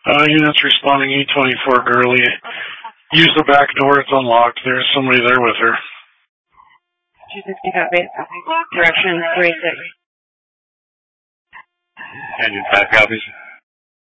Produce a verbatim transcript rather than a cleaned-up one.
Uh, units responding E twenty-four Gurley. Use the back door, it's unlocked. There's somebody there with her. two sixty copy. Direction three six. And you five copies?